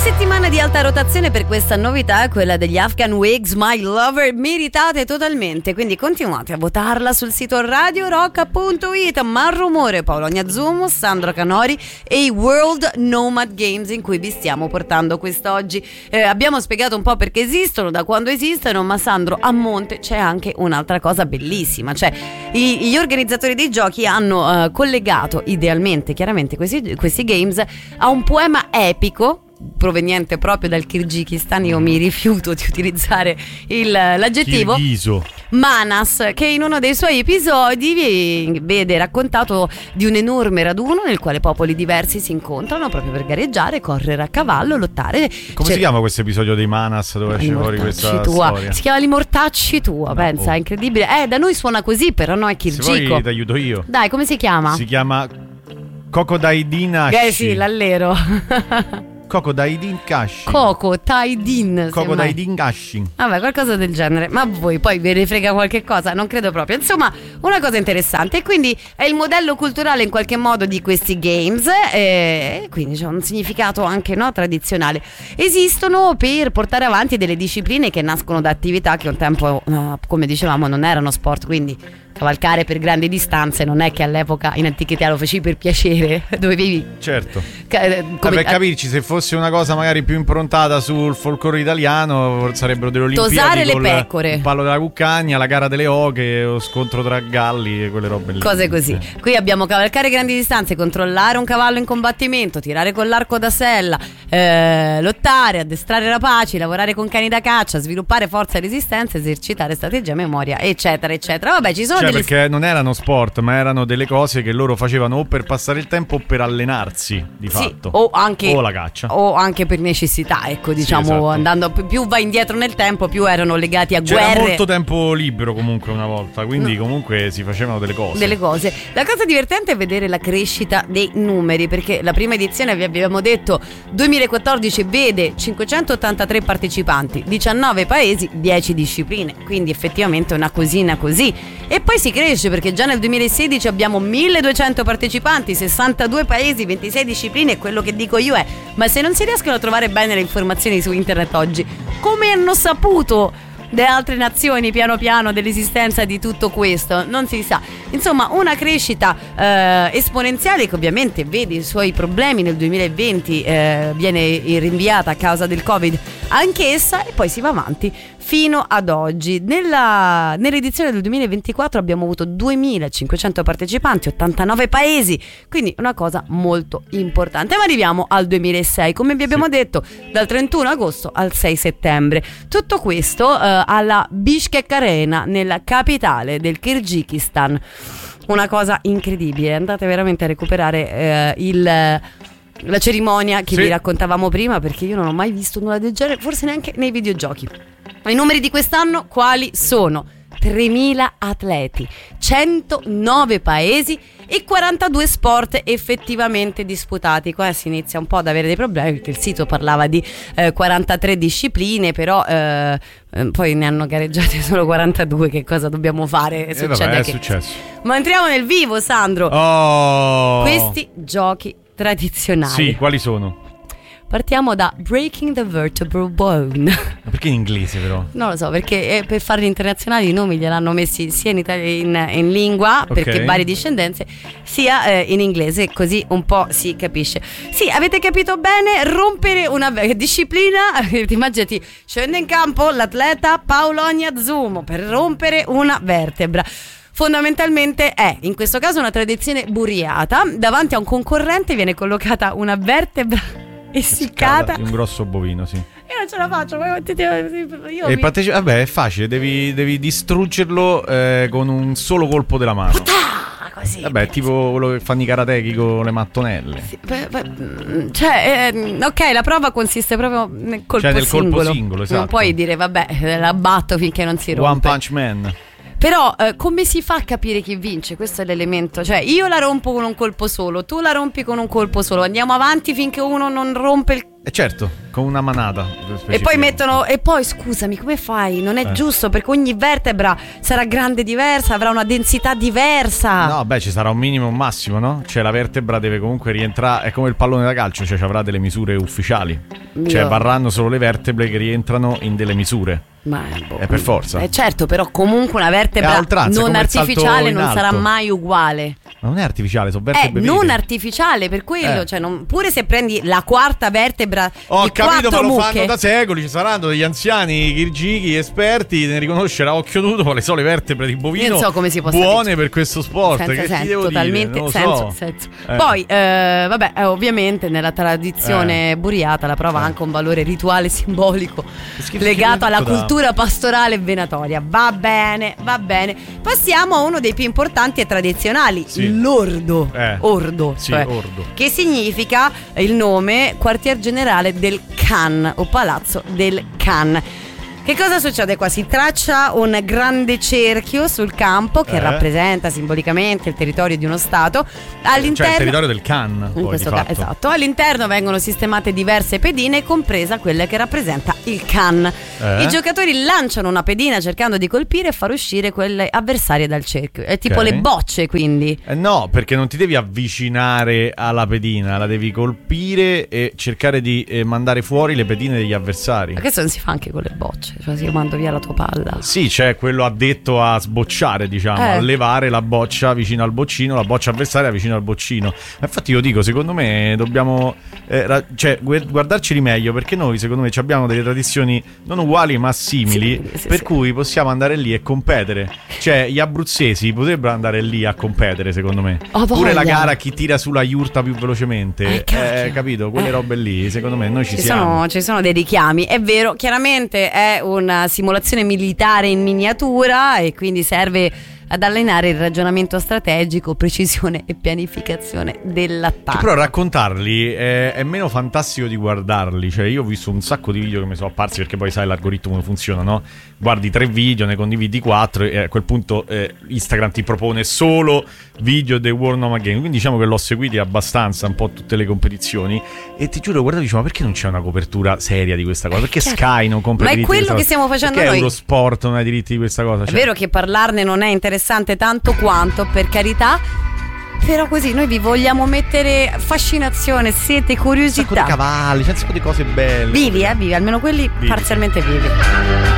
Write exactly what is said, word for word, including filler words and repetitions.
settimana di alta rotazione per questa novità, quella degli Afghan Wigs, My Lover, meritate totalmente, quindi continuate a votarla sul sito radio rock punto it. Ma rumore, Paolonia Zumo, Sandro Canori e i World Nomad Games in cui vi stiamo portando quest'oggi. Eh, abbiamo spiegato un po' perché esistono, da quando esistono, ma Sandro, a monte c'è anche un'altra cosa bellissima, cioè i, gli organizzatori dei giochi hanno uh, collegato idealmente, chiaramente, questi, questi games a un poema epico proveniente proprio dal Kirghizistan. Io mi rifiuto di utilizzare il, l'aggettivo Kirghiso. Manas, che in uno dei suoi episodi vede raccontato di un enorme raduno nel quale popoli diversi si incontrano proprio per gareggiare, correre a cavallo, lottare. Come C'è... si chiama questo episodio dei Manas dove esce fuori questa tua. storia? Si chiama Li Mortacci tua, no, pensa, oh. È incredibile. Eh, da noi suona così, però no, è kirgico. Se vuoi ti aiuto io. Dai, come si chiama? Si chiama Kokodaidin Ashi. Eh sì, l'allero. Kokodaidin Kashi. Coco Taidin. Kokodaidin Kashi. Vabbè, qualcosa del genere. Ma voi poi ve ne frega qualche cosa? Non credo proprio. Insomma, una cosa interessante. E quindi è il modello culturale in qualche modo di questi games. E quindi c'è un significato anche, no, tradizionale. Esistono per portare avanti delle discipline che nascono da attività che un tempo, come dicevamo, non erano sport. Quindi cavalcare per grandi distanze non è che all'epoca in antichità lo facevi per piacere, dovevi, certo, ca- come, per capirci, se fosse una cosa magari più improntata sul folklore italiano sarebbero delle Olimpiadi, tosare le col, pecore, il pallo della cuccagna, la gara delle oche, lo scontro tra galli e quelle robe lì. Cose così. Qui abbiamo cavalcare grandi distanze, controllare un cavallo in combattimento, tirare con l'arco da sella, eh, lottare, addestrare rapaci, lavorare con cani da caccia, sviluppare forza e resistenza, esercitare strategia, memoria, eccetera eccetera. Vabbè, ci sono cioè, delle... perché non erano sport, ma erano delle cose che loro facevano o per passare il tempo o per allenarsi, di sì, fatto, o anche o la caccia, o anche per necessità, ecco, diciamo, sì, esatto. Andando più vai indietro nel tempo, più erano legati a c'era guerre. molto tempo libero comunque una volta, quindi no. comunque si facevano delle cose delle cose. La cosa divertente è vedere la crescita dei numeri, perché la prima edizione, vi abbiamo detto, duemilaquattordici vede cinquecentottantatré partecipanti, diciannove paesi, dieci discipline, quindi effettivamente una cosina così. E poi si cresce perché già nel duemilasedici abbiamo milleduecento partecipanti, sessantadue paesi, ventisei discipline. E quello che dico io è: ma se non si riescono a trovare bene le informazioni su internet oggi, come hanno saputo le altre nazioni piano piano dell'esistenza di tutto questo? Non si sa. Insomma, una crescita eh, esponenziale che ovviamente vede i suoi problemi. Nel duemilaventi eh, viene rinviata a causa del Covid anch'essa, e poi si va avanti fino ad oggi. Nella, nell'edizione del duemilaventiquattro abbiamo avuto duemilacinquecento partecipanti, ottantanove paesi, quindi una cosa molto importante. Ma arriviamo al duemilasei, come vi abbiamo sì. detto, dal trentuno agosto al sei settembre. Tutto questo eh, alla Bishkek Arena, nella capitale del Kirghizistan. Una cosa incredibile, andate veramente a recuperare eh, il... la cerimonia che sì. vi raccontavamo prima, perché io non ho mai visto nulla del genere, forse neanche nei videogiochi. I numeri di quest'anno quali sono? tremila atleti, centonove paesi e quarantadue sport effettivamente disputati. Qua si inizia un po' ad avere dei problemi, perché il sito parlava di eh, quarantatré discipline, però eh, eh, poi ne hanno gareggiate solo quarantadue. Che cosa dobbiamo fare? Eh Succede vabbè, è che... successo. Ma entriamo nel vivo, Sandro. Oh. Questi giochi tradizionali. Sì, quali sono? Partiamo da Breaking the Vertebral Bone. Ma perché in inglese però? Non lo so, perché per farli internazionali i nomi gliel'hanno messi sia in, Italia, in, in lingua, okay, perché varie discendenze, sia eh, in inglese, così un po' si capisce. Sì, avete capito bene, rompere una disciplina. Immaginati, scende in campo l'atleta Paolonia Zumo per rompere una vertebra. Fondamentalmente è, in questo caso, una tradizione buriata. Davanti a un concorrente viene collocata una vertebra essiccata di un grosso bovino, sì. Io non ce la faccio, io e mi... parteci- vabbè, è facile, devi, devi distruggerlo eh, con un solo colpo della mano. Puttà, così. Vabbè, è tipo quello che fanno i karateki con le mattonelle. Sì, beh, beh, cioè, eh, ok, la prova consiste proprio nel colpo cioè, nel singolo. colpo singolo, esatto. Non puoi dire, vabbè, la batto finché non si rompe. One Punch Man. Però eh, come si fa a capire chi vince? Questo è l'elemento. Cioè, io la rompo con un colpo solo, tu la rompi con un colpo solo, andiamo avanti finché uno non rompe il E certo, con una manata. E poi mettono, e poi scusami, come fai? Non è eh. giusto, perché ogni vertebra sarà grande diversa, avrà una densità diversa. No, beh, ci sarà un minimo e un massimo, no? Cioè la vertebra deve comunque rientrare, è come il pallone da calcio, cioè ci avrà delle misure ufficiali. Io. Cioè varranno solo le vertebre che rientrano in delle misure. Ma boh, è per forza. Eh certo, però comunque una vertebra altranza, non artificiale non sarà alto. mai uguale. Ma non è artificiale, sono È vertebre non vive. artificiale, per quello, Eh. cioè non, pure se prendi la quarta vertebra Ho di capito, quattro ma lo mucche, fanno da secoli. Ci saranno degli anziani chirurghi esperti ne riconoscere a occhio nudo quale sono le vertebre di bovino. Io non so come si possa buone dire. per questo sport. senza che senso, ti devo totalmente dire? Non lo senso, so. senso. Eh. Poi eh, vabbè, eh, ovviamente nella tradizione Eh. buriata la prova ha Eh. anche un valore rituale simbolico schifo, legato schifo alla tutto da- cultura pastorale e venatoria. Va bene, va bene. Passiamo a uno dei più importanti e tradizionali, Sì. l'ordo. Eh. Ordo, Sì, cioè, ordo. che significa il nome quartier generale del Khan o palazzo del Khan. Che cosa succede qua? Si traccia un grande cerchio sul campo che Eh. rappresenta simbolicamente il territorio di uno stato. Cioè All'interno, il territorio del Khan. in Poi, questo di caso, fatto. esatto. All'interno vengono sistemate diverse pedine, compresa quella che rappresenta il Khan. Eh. I giocatori lanciano una pedina cercando di colpire e far uscire quelle avversarie dal cerchio. È tipo Ok. le bocce, quindi. Eh no, perché non ti devi avvicinare alla pedina, la devi colpire e cercare di eh, mandare fuori le pedine degli avversari. Ma questo non si fa anche con le bocce, cioè si mando via la tua palla. Sì, c'è quello addetto a sbocciare, diciamo, Eh. a levare la boccia vicino al boccino, la boccia avversaria vicino al boccino. Ma infatti io dico, secondo me dobbiamo eh, ra- cioè, gu- guardarceli meglio, perché noi secondo me ci abbiamo delle tradizioni non uguali ma simili, Sì, sì, per sì. cui possiamo andare lì e competere. Cioè gli abruzzesi potrebbero andare lì a competere, secondo me. Ho Pure la voglia. gara chi tira sulla iurta più velocemente, Eh, cacchio. eh, capito? Quelle Eh. robe lì, secondo me noi ci, Ci siamo. sono, ci sono dei richiami, è vero, chiaramente è una simulazione militare in miniatura e quindi serve ad allenare il ragionamento strategico, precisione e pianificazione Che dell'attacco. però raccontarli è, è meno fantastico di guardarli. Cioè io ho visto un sacco di video che mi sono apparsi, perché poi sai l'algoritmo come funziona, no? Guardi tre video, ne condividi quattro e a quel punto eh, Instagram ti propone solo video dei War No Game. Quindi diciamo che l'ho seguiti abbastanza un po' tutte le competizioni e ti giuro, guardavo e dicevo, ma perché non c'è una copertura seria di questa cosa? Perché certo. Sky non compra Ma i è diritti di quello questa che cosa? stiamo facendo Perché noi. Eurosport non ha i diritti di questa cosa? È Cioè, vero che parlarne non è interessante tanto quanto, per carità, però così noi vi vogliamo mettere fascinazione, sete, un sacco di curiosità. cavalli, c'è un sacco di cose belle. Vivi, eh, vivi, almeno quelli Vivi. parzialmente vivi.